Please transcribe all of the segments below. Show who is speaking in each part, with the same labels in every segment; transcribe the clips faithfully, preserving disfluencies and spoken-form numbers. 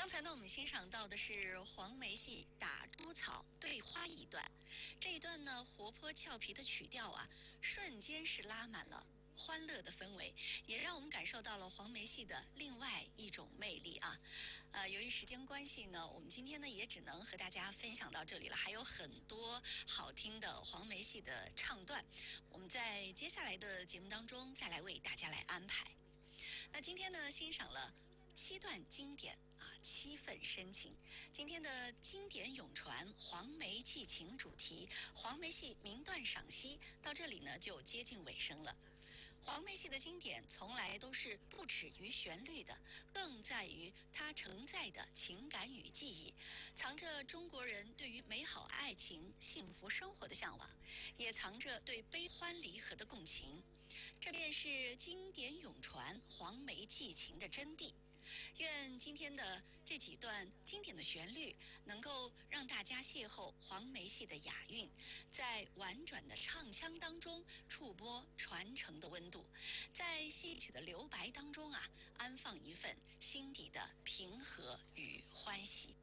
Speaker 1: 刚才呢，我们欣赏到的是黄梅戏打猪草对花一段，这一段呢，活泼俏皮的曲调啊，瞬间是拉满了欢乐的氛围，也让我们感受到了黄梅戏的另外一种魅力啊。呃，由于时间关系呢，我们今天呢也只能和大家分享到这里了，还有很多好听的黄梅戏的唱段，我们在接下来的节目当中再来为大家来安排。那今天呢，欣赏了七段经典啊，七份深情。今天的经典咏传黄梅寄情主题，黄梅戏名段赏析到这里呢就接近尾声了。黄梅戏的经典从来都是不止于旋律的，更在于它承载的情感与记忆，藏着中国人对于美好爱情、幸福生活的向往，也藏着对悲欢离合的共情。这便是经典咏传黄梅寄情的真谛。愿今天的这几段经典的旋律能够让大家邂逅黄梅戏的雅韵，在婉转的唱腔当中触摸传承的温度，在戏曲的留白当中啊，安放一份心底的平和与欢喜。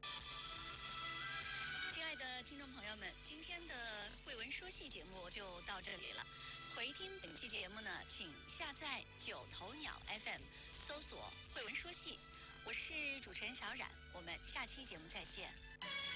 Speaker 1: 亲爱的听众朋友们，今天的慧文说戏节目就到这里了。回听本期节目呢，请下载九头鸟 F M， 搜索慧文说戏。我是主持人小冉，我们下期节目再见。